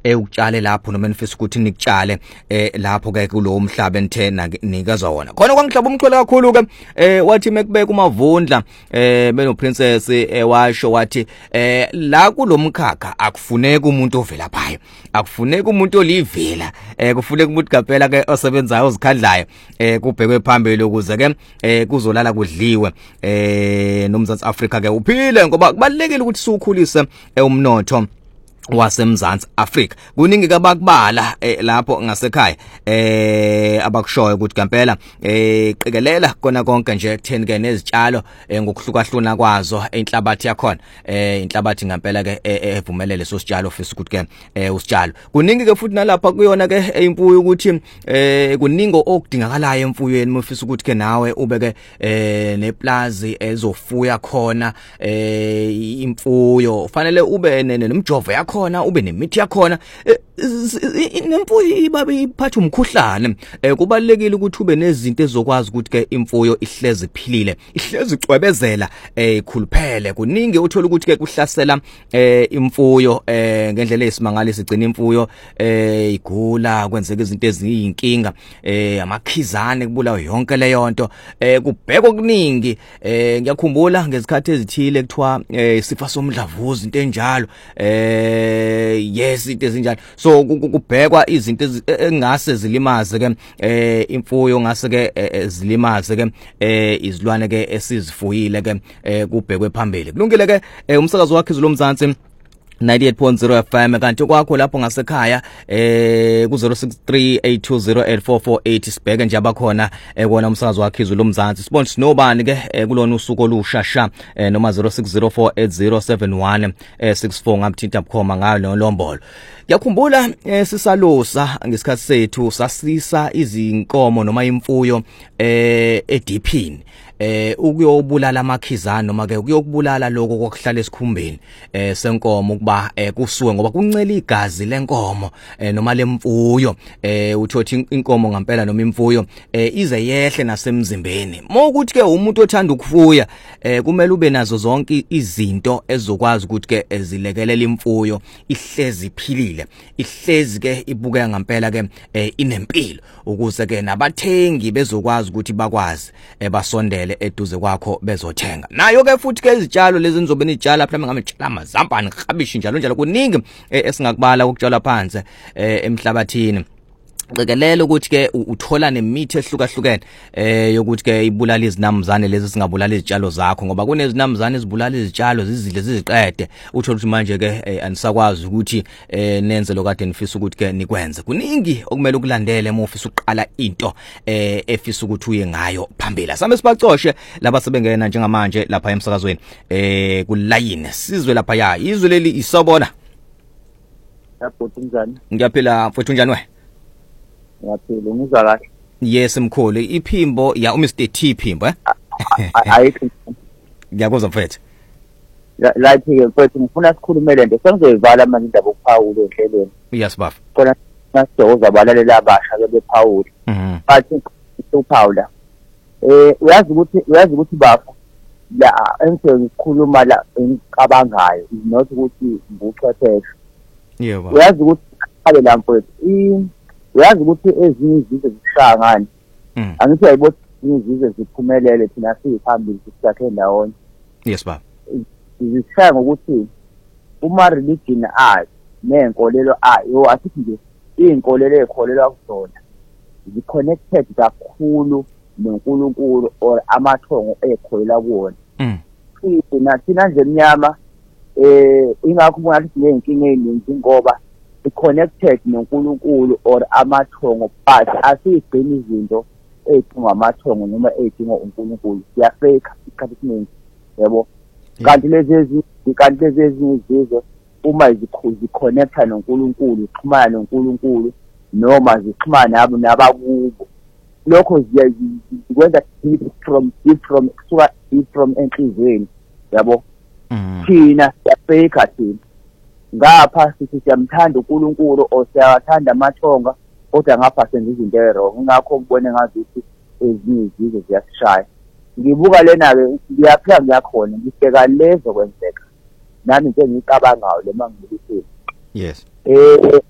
ukutshale lapho noma nifisa ukuthi nikutshale lapho ke kulowo mhlaba enithena nikezwa wona khona kwangihlaba umxholo kakhulu ke wathi mekubeka umavundla beno princess washo wathi la kulomkhakha akufuneki umuntu ovela phayo akufuneki umuntu olivela kufuneka umuntu kaphela ke osebenzayo ozikhandlayo kubhekwe phambili ukuze ke kuzolala kudliwe noMzantsi Afrika ke uphile ngoba kubalekile ukuthi siukhulise umnotho waseMzantsi Afrika kuningi kabakubala lapho ngasekhaya abakushoyo ukuthi kampela qikelela kona konke nje kutheni ke nezitshalo ngokuhlukahluna kwazo enhlabathi yakhona inhlabathi ngampela ke evumelele sositshalo ofisa ukuthi ke usitshalo kuningi ke futhi nalapha kuyona ke imfuyo ukuthi kuningi okudingakalayo emfuyweni mufisa ukuthi ke nawe ube ke neplazi ezofuya khona imfuyo fanele ube nemjovo yakho khona ube nemithi yakhona nemfuyo ibabe iphatha umkhuhlane kubalekile ukuthi ube nezinto ezokwazi ukuthi ke imfuyo ihlezi iphilile ihlezi icwebezela ikhuluphele kuningi uthola ukuthi ke kuhlasela imfuyo ngendlela esimangala sigcina imfuyo igula kwenzeka izinto eziyinkinga amakhizane kubulawa yonke le yonto kubhekwa kuningi ngiyakhumbula ngezikhathi ezithile kuthiwa isifa somdlavuza into enjalo yes into ezinjalo so kubhekwa izinto engase zilimaze ke imfuyo ngase ke zilimaze ke izilwane ke esizifuyile ke kubhekwe phambili kulungile ke umsakazo wakhe izolomzansi 98.0 FM kanti kwakho lapho ngasekhaya ku 0638208448 sibheke nje abakhona ekona umsakazo wakhe izolomzansi sibone sinobani ke kulona usuku olushasha noma 0604807164 ngabuthinta bukhoma ngayo nolombolo ngiyakhumbula sisalusa ngesikhathi sethu sasisa izinkomo noma imfuyo ediphini ukuyobulala amakhizana noma ke ukuyokubulala lokho kokuhlala esikhumbeni senkomo kuba kusuwe ngoba kuncela igazi lenkomo noma lemfuyo uthothi inkomo ngempela noma imfuyo ize yehle nasemzimbeni mokuthi ke umuntu othanda ukufuya kumele ube nazo zonke izinto ezokwazi ukuthi ke ezilekelela imfuyo ihlezi iphilile ihlezi ke ibukeka ngempela ke inempilo ukuze ke nabathengi bezokwazi ukuthi bakwazi basondele eduze kwakho bezothenga nayo ke futhi ke izitshalo lezi nizobe nitshala mhlawumbe ngametshala amazambane khabishi njalo kuningi esingakubala ukutshala phansi emhlabathini qikelela ukuthi ke uthola nemithi ehlukahlukene yokuthi ke ibulala izinambuzane lezi singabulala izitshalo zakho ngoba kunezinambuzane ezibulala izitshalo zizidle ziziqede uthola ukuthi manje ke anisakwazi ukuthi nenze lokade nifisa ukuthi ke nikwenze kuningi okumele ukulandele uma ufisa uqala into efisa ukuthi uye ngayo phambili same sibacoshe laba sebengena njengamanje lapha emsakazweni kulayini sizwe lapha ya izwe leli isobona lapho njani ngiyaphila mfowethu njani we Yaphela ngizwa kahle. Yes mkhulu iphimbo ya uMr T phimbo Ayikho. Ngiyakuzwa mfethu. La ke mfethu ngifuna sikhulumele nje sengizoyivala manje indaba okuphawula enhlelweni. Yes baf. Khona nasizoza abalalela abasha ke bephawula. Bathi uphawula. Uyazi ukuthi bafu la enze ngikhuluma la engicabangayo not ukuthi nguchwepheshe. Yebo. Uyazi ukuthi abe la mfethu uyazi ukuthi ezinye izizwe zishaya ngani angithi ayibona izizwe ziphumelele thina siphambili sisakhe ndawonye yes baba zishaya ngokuthi uma religion ayi nenkolelo ayo asithi nje inkolelo ekholelwa kuzona zi-connected kakhulu noNkulunkulu or amathongo ekholelwa kuwona thina nje emnyama ingakho ngathi sinenkinga eningi ngoba connected noNkulunkulu or amathongo but asiyigcina izinto ezidinga amathongo noma ezidinga uNkulunkulu siyafeka isikhathi esiningi yebo kanti lezi izizwe uma ziconnecta noNkulunkulu zixhumana noNkulunkulu noma zixhumana nabakubo lokho zikwenza from enhlizweni yabo thina siyafeka thina ngapha sithi siyamthanda uNkulunkulu osiyathanda amathonga kodwa ngapha senza izinto ezirong ngakho ubone ngazi ukuthi ezinye izizwe ziyashaya ngibuka lena ke ngiyaphila ngiyakhona ngibheka lezo kwenzeka nami nje ngicabangayo lema ngibithini yes